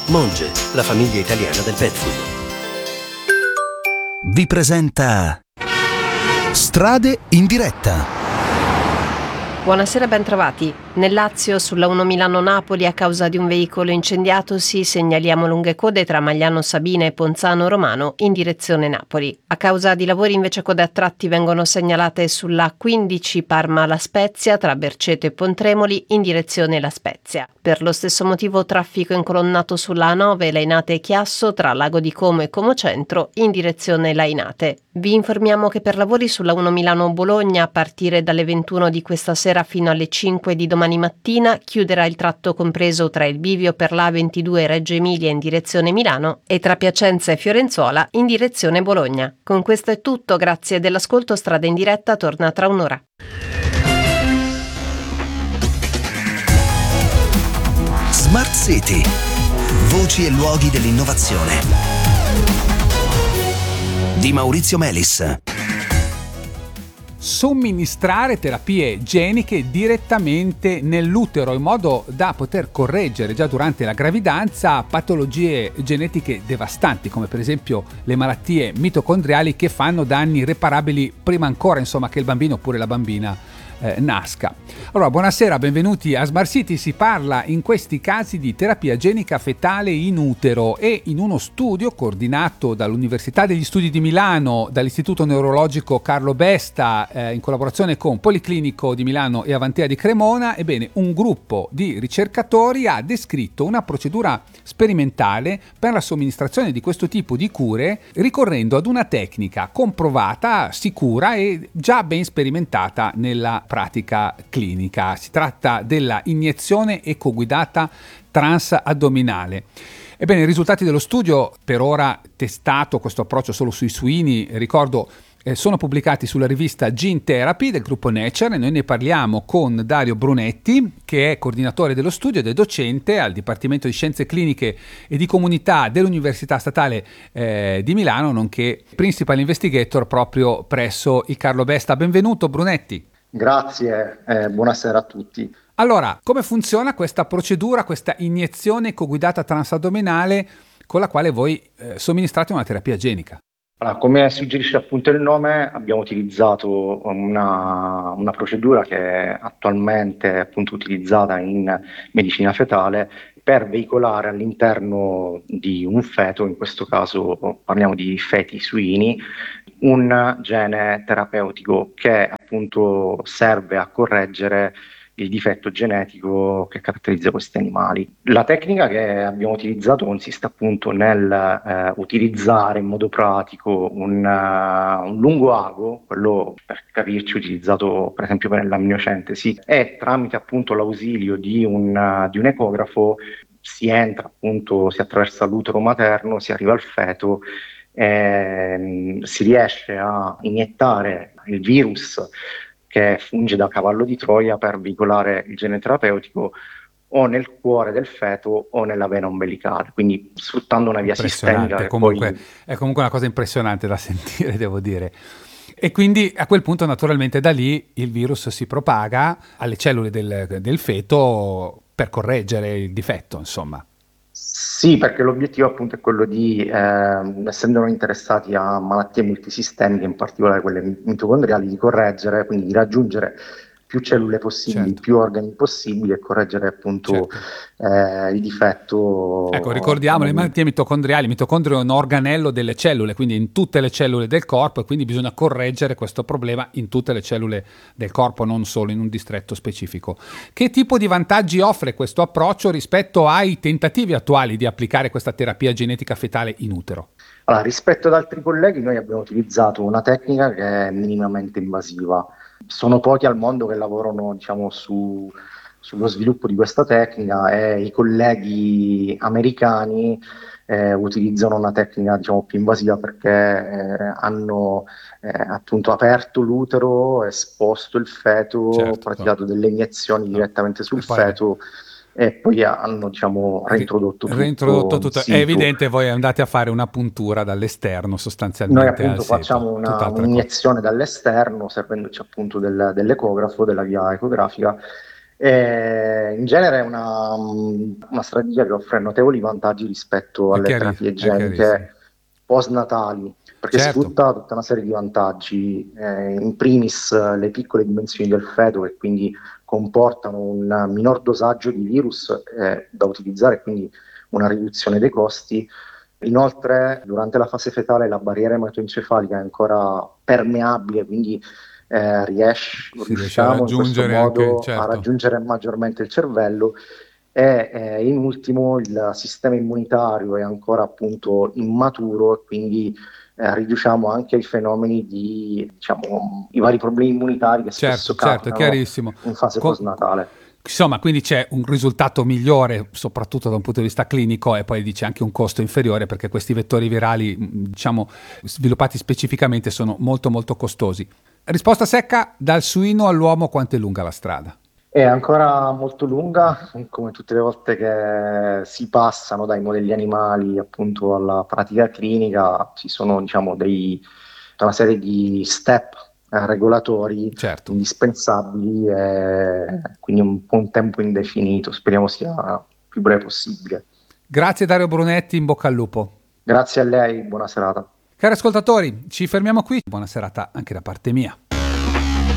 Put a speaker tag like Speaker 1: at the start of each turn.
Speaker 1: Monge, la famiglia italiana del pet food.
Speaker 2: Vi presenta Strade in diretta.
Speaker 3: Buonasera, ben trovati. Nel Lazio, sulla 1 Milano-Napoli, a causa di un veicolo incendiatosi, segnaliamo lunghe code tra Magliano Sabina e Ponzano Romano in direzione Napoli. A causa di lavori invece code a tratti vengono segnalate sulla 15 Parma-La Spezia tra Berceto e Pontremoli in direzione La Spezia. Per lo stesso motivo traffico incolonnato sulla A9 Lainate-Chiasso tra Lago di Como e Como Centro in direzione Lainate. Vi informiamo che per lavori sulla 1 Milano-Bologna a partire dalle 21 di questa sera fino alle 5 di domani mattina chiuderà il tratto compreso tra il bivio per la A22 Reggio Emilia in direzione Milano e tra Piacenza e Fiorenzuola in direzione Bologna. Con questo è tutto, grazie dell'ascolto. Strada in diretta torna tra un'ora.
Speaker 2: Smart City. Voci e luoghi dell'innovazione. Di Maurizio Melis.
Speaker 4: Somministrare terapie geniche direttamente nell'utero in modo da poter correggere già durante la gravidanza patologie genetiche devastanti, come per esempio le malattie mitocondriali che fanno danni irreparabili prima ancora, che il bambino oppure la bambina nasca. Allora, buonasera, benvenuti a Smart City. Si parla in questi casi di terapia genica fetale in utero e in uno studio coordinato dall'Università degli Studi di Milano, dall'Istituto Neurologico Carlo Besta, in collaborazione con Policlinico di Milano e Avantea di Cremona. Ebbene, un gruppo di ricercatori ha descritto una procedura sperimentale per la somministrazione di questo tipo di cure ricorrendo ad una tecnica comprovata, sicura e già ben sperimentata nella pratica clinica. Si tratta della iniezione ecoguidata transaddominale. Ebbene, i risultati dello studio, per ora testato questo approccio solo sui suini, ricordo, sono pubblicati sulla rivista Gene Therapy del gruppo Nature e noi ne parliamo con Dario Brunetti, che è coordinatore dello studio ed è docente al Dipartimento di Scienze Cliniche e di Comunità dell'Università Statale di Milano, nonché Principal Investigator proprio presso il Carlo Besta. Benvenuto Brunetti.
Speaker 5: Grazie, buonasera a tutti.
Speaker 4: Allora, come funziona questa procedura, questa iniezione coguidata transaddominale con la quale voi somministrate una terapia genica?
Speaker 5: Allora, come suggerisce appunto il nome, abbiamo utilizzato una procedura che è attualmente appunto utilizzata in medicina fetale per veicolare all'interno di un feto, in questo caso parliamo di feti suini, un gene terapeutico che appunto serve a correggere il difetto genetico che caratterizza questi animali. La tecnica che abbiamo utilizzato consiste appunto nel utilizzare in modo pratico un lungo ago, quello per capirci utilizzato per esempio per l'amniocentesi, e tramite appunto l'ausilio di un ecografo si entra appunto, si attraversa l'utero materno, si arriva al feto, si riesce a iniettare il virus che funge da cavallo di Troia per veicolare il gene terapeutico o nel cuore del feto o nella vena ombelicale, quindi sfruttando una via sistemica.
Speaker 4: È comunque una cosa impressionante da sentire, devo dire. E quindi a quel punto naturalmente da lì il virus si propaga alle cellule del feto per correggere il difetto, insomma.
Speaker 5: Sì, perché l'obiettivo appunto è quello di, essendo noi interessati a malattie multisistemiche, in particolare quelle mitocondriali, di correggere, quindi di raggiungere più cellule possibili,
Speaker 4: certo,
Speaker 5: più organi possibili e correggere appunto il difetto.
Speaker 4: Ecco, ricordiamo le malattie mitocondriali. Il mitocondrio è un organello delle cellule, quindi in tutte le cellule del corpo, e quindi bisogna correggere questo problema in tutte le cellule del corpo, non solo in un distretto specifico. Che tipo di vantaggi offre questo approccio rispetto ai tentativi attuali di applicare questa terapia genetica fetale in utero?
Speaker 5: Allora, rispetto ad altri colleghi, noi abbiamo utilizzato una tecnica che è minimamente invasiva. Sono pochi al mondo che lavorano, diciamo, sullo sviluppo di questa tecnica, e i colleghi americani utilizzano una tecnica, diciamo, più invasiva perché hanno appunto aperto l'utero, esposto il feto, praticato delle iniezioni direttamente sul feto. E poi hanno, diciamo, reintrodotto tutto.
Speaker 4: È evidente, voi andate a fare una puntura dall'esterno sostanzialmente.
Speaker 5: Noi appunto facciamo un'iniezione dall'esterno, servendoci appunto dell'ecografo, della via ecografica, In genere è una strategia che offre notevoli vantaggi rispetto alle terapie geniche postnatali, perché
Speaker 4: Certo.
Speaker 5: sfrutta tutta una serie di vantaggi, in primis le piccole dimensioni del feto, che quindi comportano un minor dosaggio di virus da utilizzare, quindi una riduzione dei costi. Inoltre, durante la fase fetale la barriera ematoencefalica è ancora permeabile, quindi riusciamo in questo modo a
Speaker 4: certo.
Speaker 5: raggiungere maggiormente il cervello, e in ultimo il sistema immunitario è ancora appunto immaturo, e quindi riduciamo anche i fenomeni di, diciamo, i vari problemi immunitari che spesso
Speaker 4: Certo,
Speaker 5: capitano
Speaker 4: chiarissimo.
Speaker 5: in fase postnatale.
Speaker 4: Insomma, quindi c'è un risultato migliore, soprattutto da un punto di vista clinico, e poi dice anche un costo inferiore, perché questi vettori virali, diciamo, sviluppati specificamente sono molto molto costosi. Risposta secca: dal suino all'uomo quanto è lunga la strada?
Speaker 5: È ancora molto lunga, come tutte le volte che si passano dai modelli animali appunto alla pratica clinica, ci sono, diciamo, una serie di step regolatori
Speaker 4: Certo.
Speaker 5: indispensabili, e quindi un po' un tempo indefinito, speriamo sia il più breve possibile.
Speaker 4: Grazie Dario Brunetti, in bocca al lupo.
Speaker 5: Grazie a lei, buona serata.
Speaker 4: Cari ascoltatori, ci fermiamo qui. Buona serata anche da parte mia.